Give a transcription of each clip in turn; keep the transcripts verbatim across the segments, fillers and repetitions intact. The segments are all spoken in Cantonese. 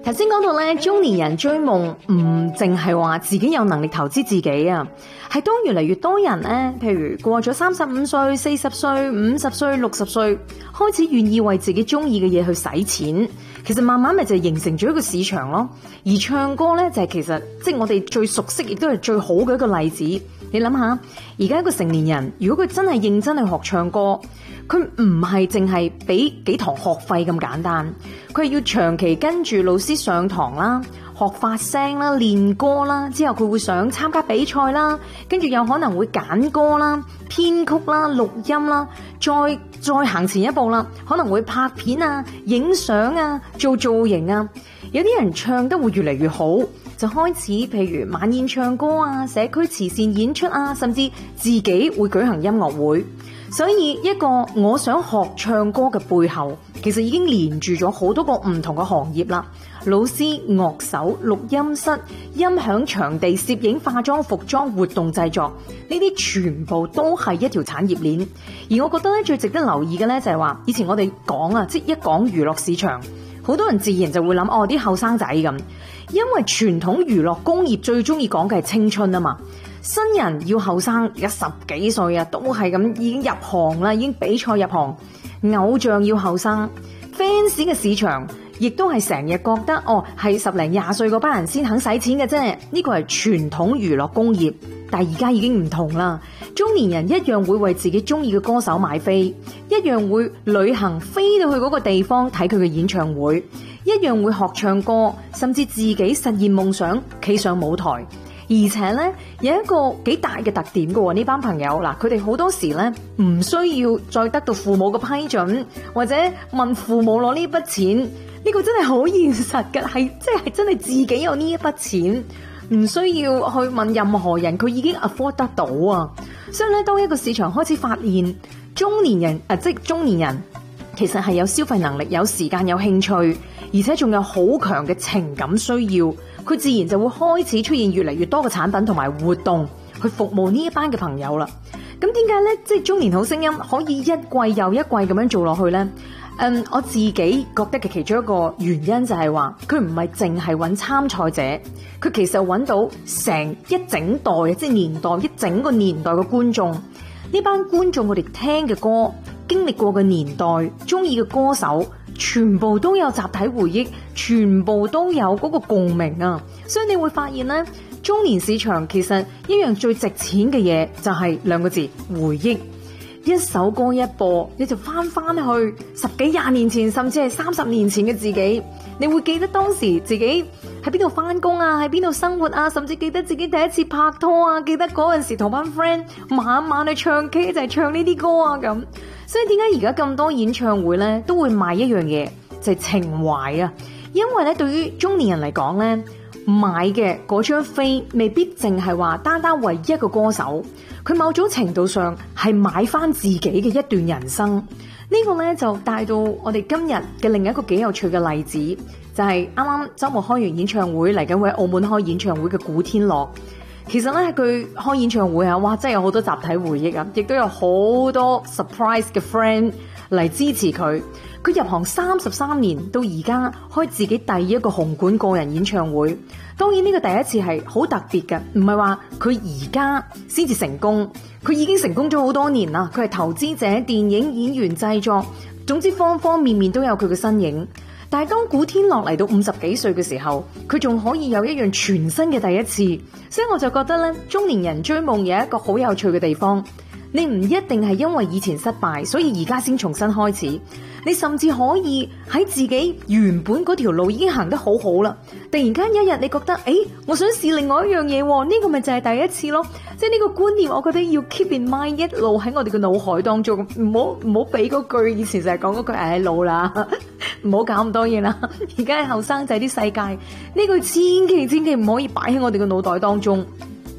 頭先講到咧，中年人追夢唔淨係話自己有能力投資自己啊，係當越嚟越多人咧，譬如過咗三十五歲、四十歲、五十歲、六十歲，開始願意為自己中意嘅嘢去使錢，其實慢慢咪就形成咗一個市場咯。而唱歌咧就係其實即係我哋最熟悉亦都係最好嘅一個例子。你諗下，而家一個成年人，如果佢真係認真去學唱歌，佢唔係淨係俾幾堂學費咁簡單，佢係要長期跟住老師上堂啦，學發聲啦，練歌啦，之後佢會想參加比賽啦，跟住有可能會揀歌啦、編曲啦、錄音啦，再再行前一步啦，可能會拍片啊、影相啊、做造型啊。有啲人唱得會越嚟越好，就開始譬如晚宴唱歌啊、社區慈善演出啊，甚至自己會舉行音樂會。所以一個我想學唱歌嘅背後，其實已經連住咗好多個唔同嘅行業啦。老師、樂手、錄音室、音響、場地、攝影、化妝、服裝、活動製作，呢啲全部都係一條產業鏈。而我覺得咧，最值得留意嘅咧就係話，以前我哋講啊，即係一講娛樂市場，好多人自然就會諗哦，啲後生仔咁，因為傳統娛樂工業最中意講嘅係青春啊嘛。新人要後生，而家十幾歲啊，都係咁已經入行啦，已經比賽入行。偶像要後生 ，fans 嘅市場亦都係成日覺得哦，係十零廿歲嗰班人先肯使錢嘅啫。呢個係傳統娛樂工業，但係而家已經唔同啦。中年人一樣會為自己中意嘅歌手買飛，一樣會旅行飛到去嗰個地方睇佢嘅演唱會，一樣會學唱歌，甚至自己實現夢想，企上舞台。而且咧有一個幾大嘅特點嘅喎，呢班朋友嗱，佢哋好多時咧唔需要再得到父母嘅批准，或者問父母攞呢筆錢，呢個真係好現實嘅，係即係真係自己有呢一筆錢，唔需要去問任何人，佢已經 afford 得到啊！所以咧，當一個市場開始發現中年人啊，即係中年人其實係有消費能力、有時間、有興趣，而且仲有好強嘅情感需要。佢自然就會開始出現越嚟越多嘅產品同埋活動去服務呢一班嘅朋友啦。咁點解呢？即係中年好聲音可以一季又一季咁樣做落去呢？嗯，我自己覺得嘅其中一個原因就係話，佢唔係淨係揾參賽者，佢其實揾到成一整代，即係年代一整個年代嘅觀眾。呢班觀眾佢哋聽嘅歌、經歷過嘅年代、中意嘅歌手，全部都有集體回憶，全部都有嗰個共鳴啊！所以你會發現咧，中年市場其實一樣最值錢嘅嘢就係兩個字：回憶。一首歌一播，你就翻翻去十幾廿年前，甚至係三十年前嘅自己，你會記得當時自己喺邊度翻工啊，喺邊度生活啊，甚至記得自己第一次拍拖啊，記得嗰陣時同班 friend 晚晚去唱 K 就係唱呢啲歌啊咁。所以點解而家咁多演唱會咧都會賣一樣嘢，就係情懷啊！因為咧對於中年人嚟講咧，買嘅嗰張飛未必淨係話單單為一個歌手，佢某種程度上係買翻自己嘅一段人生。呢個咧就帶到我哋今日嘅另一個幾有趣嘅例子，就係啱啱周末開完演唱會，嚟緊會喺澳門開演唱會嘅古天樂。其實咧佢開演唱會啊，哇真係有好多集體回憶啊，亦都有好多 surprise 嘅 friend 嚟支持佢。佢入行三十三年到而家開自己第一個紅館個人演唱會，當然呢個第一次係好特別嘅，唔係話佢而家先至成功，佢已經成功咗好多年啦。佢係投資者、電影演員、製作，總之方方面面都有佢嘅身影。但係當古天樂嚟到五十幾歲嘅時候，佢仲可以有一樣全新嘅第一次，所以我就覺得咧，中年人追夢有一個好有趣嘅地方，你唔一定係因為以前失敗，所以而家先重新開始。你甚至可以喺自己原本嗰條路已經行得好好啦，突然間一日你覺得，誒，我想試另外一樣嘢喎，呢個咪就係第一次咯。即係呢個觀念，我覺得要 keep in mind，一路喺我哋嘅腦海當中，唔好唔好俾嗰句以前就係講嗰句，誒老啦，唔好搞咁多嘢啦。而家係後生仔啲世界，呢句千祈千祈唔可以擺喺我哋嘅腦袋當中。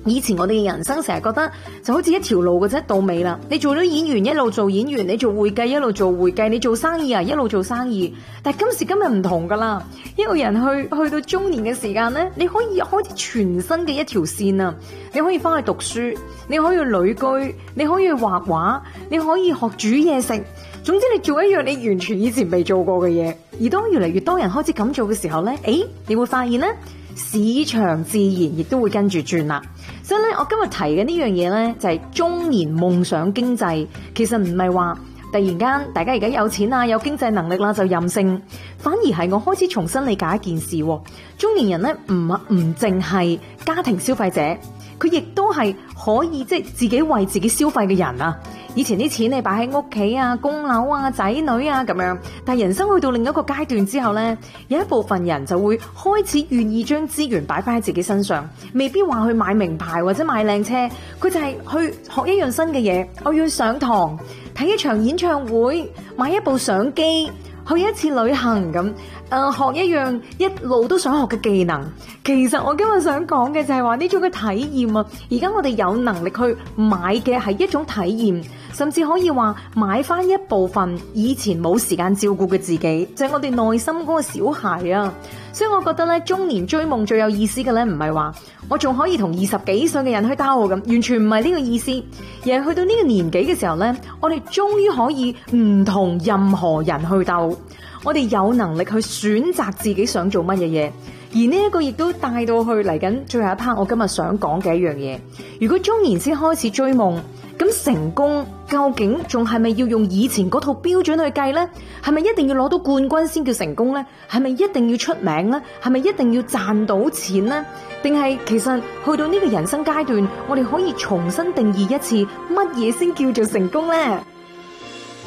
以前我哋嘅人生成日覺得就好似一條路嘅啫，到尾啦。你做咗演員一路做演員，你做會計一路做會計，你做生意啊一路做生意。但係今時今日唔同噶啦，一個人去去到中年嘅時間呢，你可以開始全新嘅一條線啊！你可以翻去讀書，你可以去旅居，你可以去畫畫，你可以學煮嘢食。總之你做一樣你完全以前未做過嘅嘢。而當越嚟越多人開始咁做嘅時候呢，誒，你會發現呢，市場自然亦都會跟住轉啦。所以咧，我今日提嘅呢樣嘢呢，就係中年夢想經濟。其實唔係話突然間大家而家有錢啊，有經濟能力啦就任性，反而係我開始重新理解一件事。中年人呢，唔唔淨係家庭消費者，佢亦都係可以即係自己為自己消費嘅人啊。以前啲錢你擺喺屋企啊、供樓啊、仔女啊咁樣，但係人生去到另一個階段之後呢，有一部分人就會開始願意將資源擺翻喺自己身上，未必話去買名牌或者買靚車，佢就係去學一樣新嘅嘢，我要去上堂睇一場演唱會，買一部相機，去一次旅行咁，誒、呃，學一樣一路都想學嘅技能。其實我今日想講嘅就係話呢種嘅體驗啊，而家我哋有能力去買嘅係一種體驗，甚至可以話買翻一部分以前冇時間照顧嘅自己，就係我哋內心嗰個小孩啊。所以我覺得咧，中年追夢最有意思嘅咧，唔係話我仲可以同二十幾歲嘅人去鬥咁，完全唔係呢個意思，而係去到呢個年紀嘅時候咧，我哋終於可以唔同任何人去鬥，我哋有能力去選擇自己想做乜嘢嘢。而呢一個亦都帶到去嚟緊最後一 part，我今日想講嘅一樣嘢。如果中年先開始追夢，咁成功究竟仲係咪要用以前嗰套標準去計呢？係咪一定要攞到冠軍先叫成功呢？係咪一定要出名呢？係咪一定要賺到錢呢？定係其實去到呢個人生階段，我哋可以重新定義一次乜嘢先叫做成功呢？